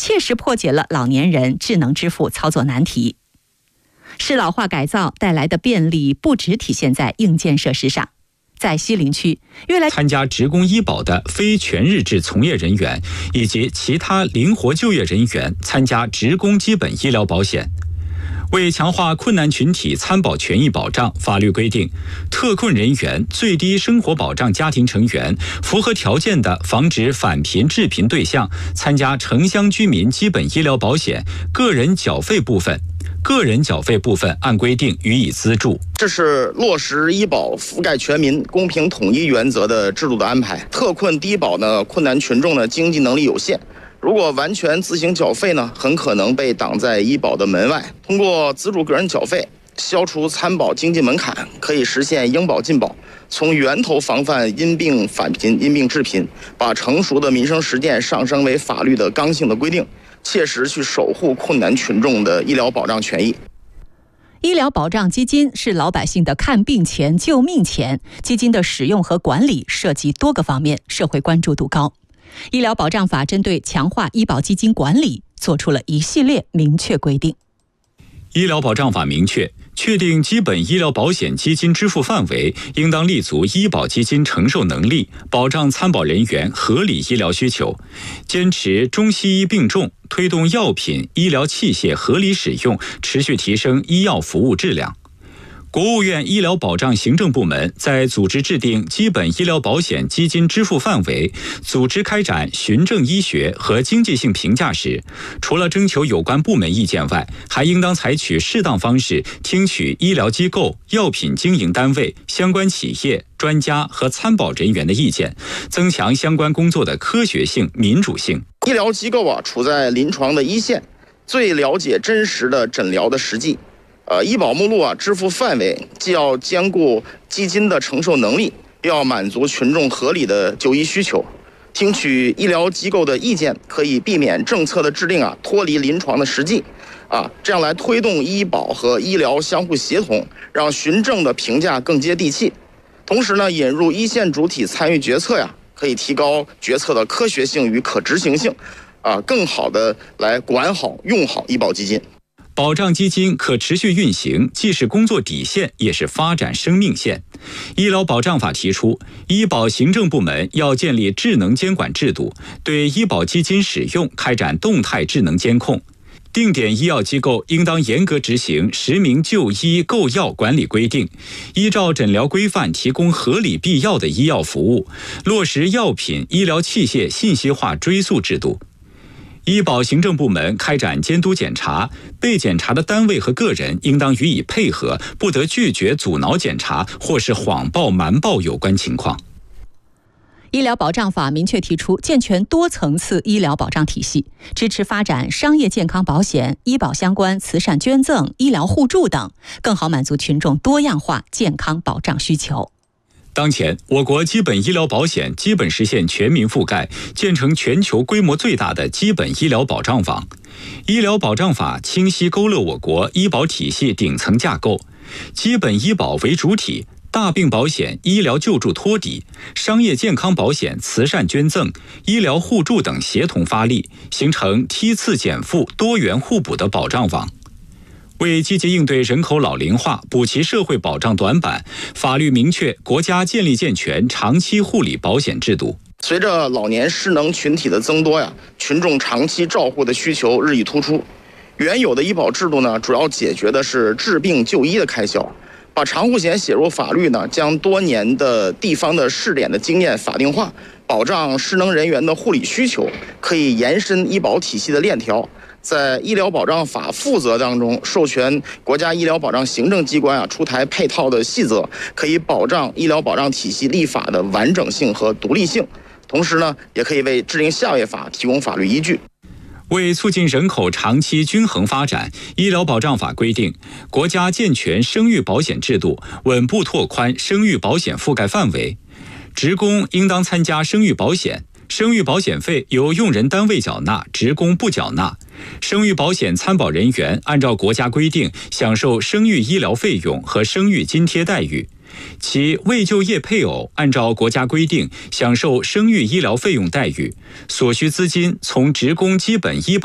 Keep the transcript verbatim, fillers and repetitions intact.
切实破解了老年人智能支付操作难题。适老化改造带来的便利不只体现在硬件设施上，在西陵区，越来参加职工医保的非全日制从业人员以及其他灵活就业人员参加职工基本医疗保险。为强化困难群体参保权益保障，法律规定，特困人员最低生活保障家庭成员符合条件的防止返贫致贫对象参加城乡居民基本医疗保险个人缴费部分，个人缴费部分按规定予以资助。 这是落实医保覆盖全民、公平统一原则的制度的安排。特困低保呢，困难群众呢经济能力有限，如果完全自行缴费呢，很可能被挡在医保的门外。通过资助个人缴费，消除参保经济门槛，可以实现应保尽保，从源头防范因病返贫、因病致贫，把成熟的民生实践上升为法律的刚性的规定，切实去守护困难群众的医疗保障权益。 医疗保障基金是老百姓的看病钱、救命钱，基金的使用和管理涉及多个方面，社会关注度高。医疗保障法针对强化医保基金管理做出了一系列明确规定。 医疗保障法明确，确定基本医疗保险基金支付范围，应当立足医保基金承受能力，保障参保人员合理医疗需求，坚持中西医并重，推动药品、医疗器械合理使用，持续提升医药服务质量。国务院医疗保障行政部门在组织制定基本医疗保险基金支付范围、组织开展循证医学和经济性评价时，除了征求有关部门意见外，还应当采取适当方式听取医疗机构、药品经营单位、相关企业、专家和参保人员的意见，增强相关工作的科学性、民主性。 医疗机构啊，处在临床的一线，最了解真实的诊疗的实际。呃，医保目录啊，支付范围既要兼顾基金的承受能力，又要满足群众合理的就医需求。听取医疗机构的意见，可以避免政策的制定啊脱离临床的实际，啊，这样来推动医保和医疗相互协同，让循证的评价更接地气。同时呢，引入一线主体参与决策呀，可以提高决策的科学性与可执行性，啊，更好的来管好用好医保基金。 保障基金可持续运行，既是工作底线，也是发展生命线。医疗保障法提出，医保行政部门要建立智能监管制度，对医保基金使用开展动态智能监控。定点医药机构应当严格执行实名就医购药管理规定，依照诊疗规范提供合理必要的医药服务，落实药品、医疗器械信息化追溯制度。医保行政部门开展监督检查，被检查的单位和个人应当予以配合，不得拒绝阻挠检查或是谎报瞒报有关情况。 医疗保障法明确提出，健全多层次医疗保障体系，支持发展商业健康保险、医保相关慈善捐赠、医疗互助等，更好满足群众多样化健康保障需求。 当前，我国基本医疗保险基本实现全民覆盖，建成全球规模最大的基本医疗保障网。医疗保障法清晰勾勒我国医保体系顶层架构，基本医保为主体，大病保险、医疗救助托底，商业健康保险、慈善捐赠、医疗互助等协同发力，形成梯次减负、多元互补的保障网。为积极应对人口老龄化，补齐社会保障短板，法律明确国家建立健全长期护理保险制度。 随着老年失能群体的增多呀，群众长期照护的需求日益突出。原有的医保制度呢，主要解决的是治病就医的开销。把长护险写入法律呢，将多年的地方的试点的经验法定化，保障失能人员的护理需求，可以延伸医保体系的链条。在医疗保障法负责当中，授权国家医疗保障行政机关啊出台配套的细则，可以保障医疗保障体系立法的完整性和独立性。同时呢，也可以为制定下位法提供法律依据。 为促进人口长期均衡发展，医疗保障法规定，国家健全生育保险制度，稳步拓宽生育保险覆盖范围。职工应当参加生育保险，生育保险费由用人单位缴纳，职工不缴纳。生育保险参保人员按照国家规定享受生育医疗费用和生育津贴待遇，其未就业配偶按照国家规定享受生育医疗费用待遇，所需资金从职工基本医保